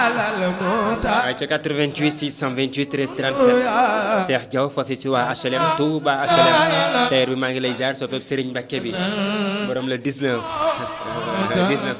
ay ca 88 628 13 37 Cheikh Diaw foofu ci waa HLM Touba HLM teer bi maa ngi lay jaar soo fépp Serigne Mbacké bi borom la 19